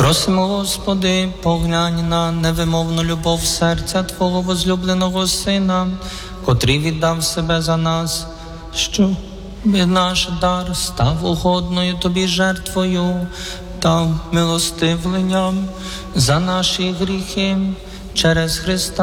Просимо, Господи, поглянь на невимовну любов серця Твого возлюбленого Сина, котрий віддав себе за нас, щоб наш дар став угодною Тобі жертвою та милостивленням за наші гріхи через Христа